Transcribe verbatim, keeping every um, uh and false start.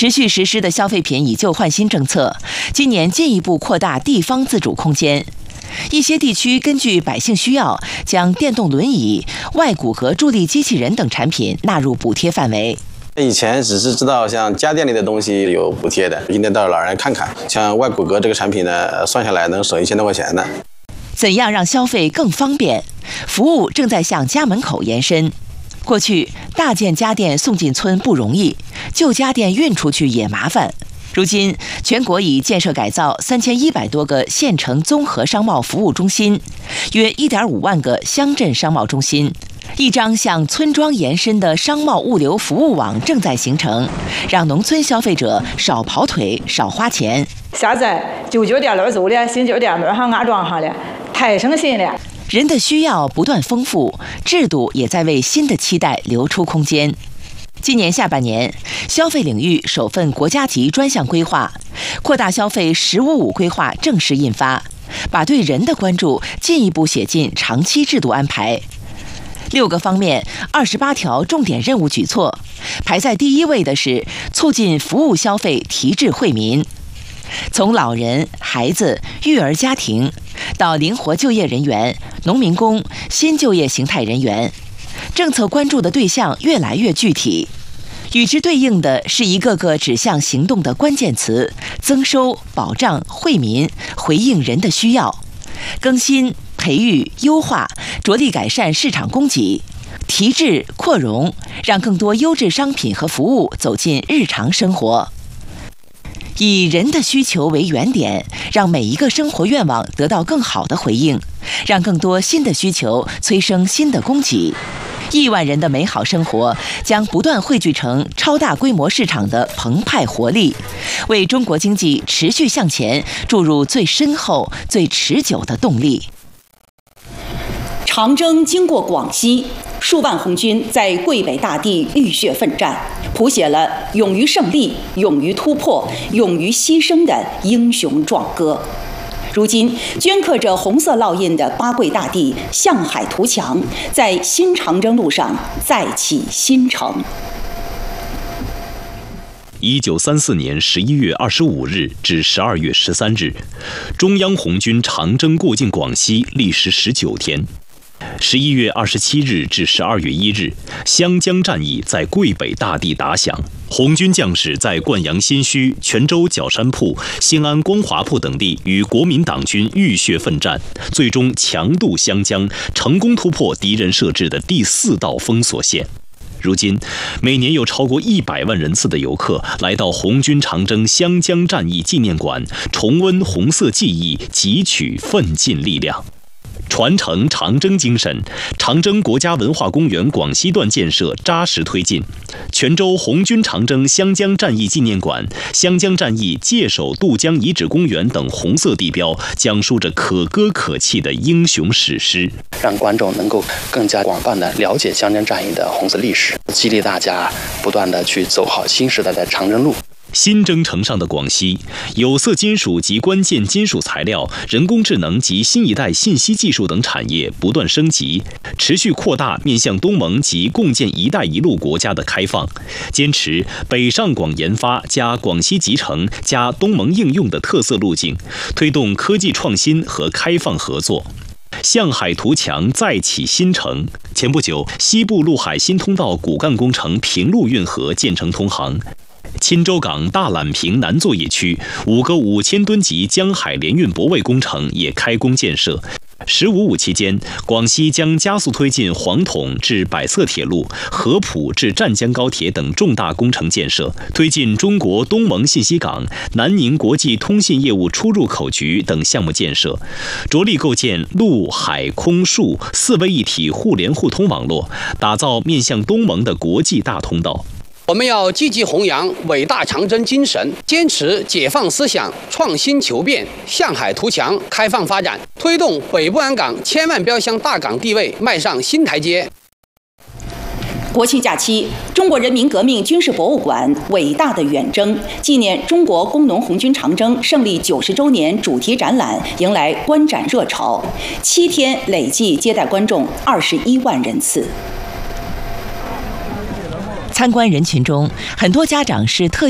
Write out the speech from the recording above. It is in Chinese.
持续实施的消费便宜旧换新政策，今年进一步扩大地方自主空间。一些地区根据百姓需要，将电动轮椅、外骨骼助力机器人等产品纳入补贴范围。 以前只是知道像家电类的东西有补贴的，今天到老人看看，像外骨骼这个产品呢，算下来能省一千多块钱的。 怎样让消费更方便？服务正在向家门口延伸。过去大件家电送进村不容易，旧家电运出去也麻烦。如今，全国已建设改造三千一百多个县城综合商贸服务中心，约一点五万个乡镇商贸中心。一张向村庄延伸的商贸物流服务网正在形成，让农村消费者少跑腿、少花钱。 现在旧酒店那儿走的，新酒店门上安装上了，太省心了。 人的需要不断丰富，制度也在为新的期待留出空间。今年下半年，消费领域首份国家级专项规划、扩大消费“十五五”规划正式印发，把对人的关注进一步写进长期制度安排。六个方面、二十八条重点任务举措，排在第一位的是促进服务消费提质惠民。从老人、孩子、育儿家庭到灵活就业人员、农民工、新就业形态人员，政策关注的对象越来越具体，与之对应的是一个个指向行动的关键词：增收、保障、惠民，回应人的需要，更新、培育、优化，着力改善市场供给，提质扩容，让更多优质商品和服务走进日常生活。以人的需求为原点，让每一个生活愿望得到更好的回应，让更多新的需求催生新的供给。亿万人的美好生活将不断汇聚成超大规模市场的澎湃活力，为中国经济持续向前注入最深厚、最持久的动力。 长征经过广西，数万红军在桂北大地浴血奋战，谱写了勇于胜利、勇于突破、勇于牺牲的英雄壮歌。如今，镌刻着红色烙印的八桂大地向海图强，在新长征路上再起新程。 一九三四年十一月二十五日至十二月十三日，中央红军长征过境广西，历时十九天。十一月二十七日至十二月一日，湘江战役在桂北大地打响。红军将士在灌阳新圩、泉州角山铺、新安光华铺等地与国民党军浴血奋战，最终强渡湘江，成功突破敌人设置的第四道封锁线。如今，每年有超过一百万人次的游客来到红军长征湘江战役纪念馆，重温红色记忆，汲取奋进力量。传承长征精神，长征国家文化公园广西段建设扎实推进。泉州红军长征湘江战役纪念馆、湘江战役界首渡江遗址公园等红色地标，讲述着可歌可泣的英雄史诗， 让观众能够更加广泛地了解湘江战役的红色历史，激励大家不断地去走好新时代的长征路。 新征程上的广西，有色金属及关键金属材料、人工智能及新一代信息技术等产业不断升级，持续扩大面向东盟及共建“一带一路”国家的开放，坚持北上广研发加广西集成加东盟应用的特色路径，推动科技创新和开放合作。向海图强再起新程。前不久，西部陆海新通道骨干工程平陆运河建成通航。钦州港大榄坪南作业区五个五千吨级江海联运泊位工程也开工建设。十五五期间，广西将加速推进黄统至百色铁路、合浦至湛江高铁等重大工程建设，推进中国东盟信息港、南宁国际通信业务出入口局等项目建设，着力构建陆海空数四位一体互联互通网络，打造面向东盟的国际大通道。 我们要积极弘扬伟大长征精神，坚持解放思想、创新求变、向海图强、开放发展，推动北部安港千万标箱大港地位迈上新台阶。 国庆假期，中国人民革命军事博物馆“伟大的远征”纪念中国工农红军长征胜利九十周年主题展览迎来观展热潮，七天累计接待观众二十一万人次。 参观人群中，很多家长是特意